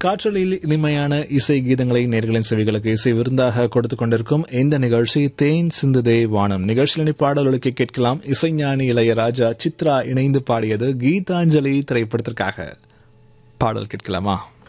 காற்றலில் இனிமையான இசை கீதங்களை நேர்களின் செவிகளுக்கு இசை விருந்தாக கொடுத்துக் கொண்டிருக்கும் இந்த நிகழ்ச்சி தேன் சிந்துதே வானம். நிகழ்ச்சியில் பாடல்களுக்கு கேட்கலாம். இசைஞானி இளையராஜா சித்ரா இணைந்து பாடியது கீதாஞ்சலி திரைப்படத்திற்காக. பாடல் கேட்கலாமா?